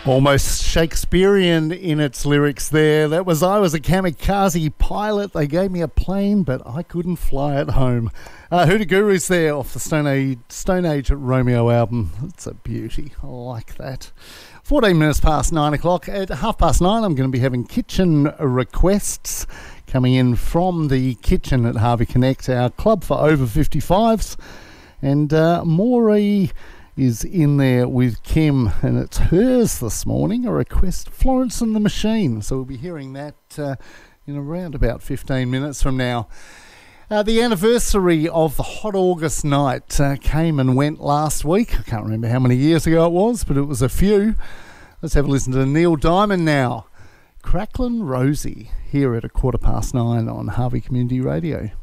Almost Shakespearean in its lyrics there. That was I was a kamikaze pilot. They gave me a plane, but I couldn't fly it home. Hoodoo Guru's there off the Stone Age Romeo album. It's a beauty. I like that. 14 minutes past 9 o'clock. At 9:30, I'm going to be having kitchen requests coming in from the kitchen at Harvey Connect, our club for over 55s. And Maury is in there with Kim, and it's hers this morning, a request, Florence and the Machine. So we'll be hearing that in around about 15 minutes from now. The anniversary of the Hot August Night came and went last week. I can't remember how many years ago it was, but it was a few. Let's have a listen to Neil Diamond now. Cracklin' Rosie, here at 9:15 on Harvey Community Radio.